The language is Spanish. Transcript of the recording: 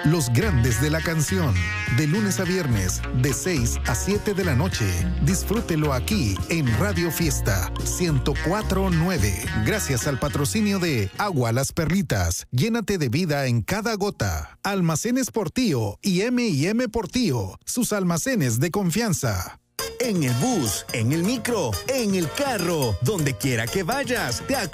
Los grandes de la canción, de lunes a viernes, de 6 a 7 de la noche. Disfrútelo aquí en Radio Fiesta 104.9. Gracias al patrocinio de Agua Las Perlitas. Llénate de vida en cada gota. Almacenes Portillo y M&M Portillo, sus almacenes de confianza. En el bus, en el micro, en el carro, donde quiera que vayas, te